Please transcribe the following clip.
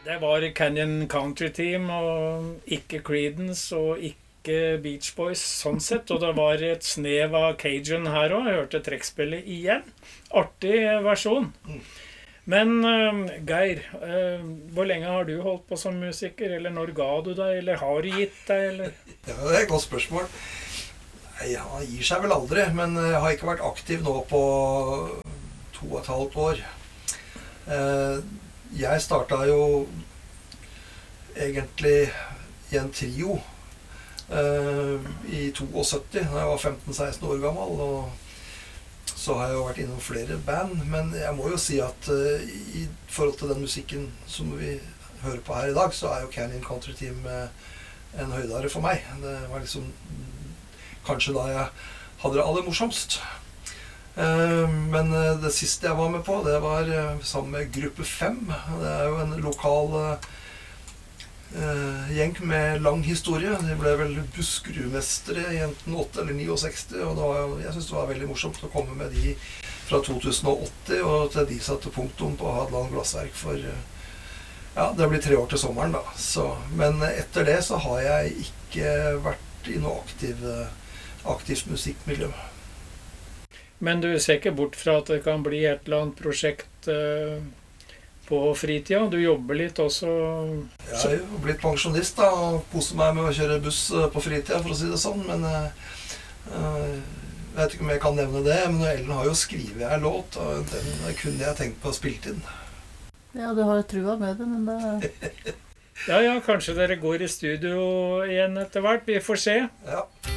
Det var Canyon Country Team, og ikke Creedence, og ikke Beach Boys, sånn sett. Og det var et snev av Cajun her også. Jeg hørte trekkspillet igjen. Artig versjon. Men Geir, hvor lenge har du holdt på som musiker? Eller når ga du deg? Eller har du gitt deg? Eller? Ja, det er et godt spørsmål. Nei, han gir seg vel aldri, men jeg har ikke vært aktiv nå på 2,5 år. Jeg startet jo egentlig i en trio i 72, da jeg var 15-16 år gammel, og så har jeg jo vært innom flere band, men jeg må jo si at i forhold til den musikken som vi hører på her i dag, så er jo Canyon Country Team en høydare for meg. Det var liksom kanskje da jeg hadde det aller morsomst. Men det siste jeg var med på, det var sammen med Gruppe 5. Det er jo en lokal gjeng med lang historie. De ble vel Buskerudmestere i enten 8 eller 69, og jeg synes det var veldig morsomt å komme med de fra 2080, og til de satte punktum på Hadeland Glassverk for, ja, det blir 3 år til sommeren da. Men etter det så har jeg ikke vært i noe aktivt musikkmiljø. Men du ser ikke bort fra at det kan bli et eller annet prosjekt på fritida? Du jobber litt også? Jeg har jo blitt pensjonist da, og koser meg med å kjøre buss på fritida, for å si det sånn. Men jeg vet ikke om jeg kan nevne det, men Ellen har jo skrivet en låt, og den kunne jeg tenkt på å spille inn. Ja, du har jo trua med det, men det... Ja, kanskje dere går i studio igjen etter hvert. Vi får se. Ja.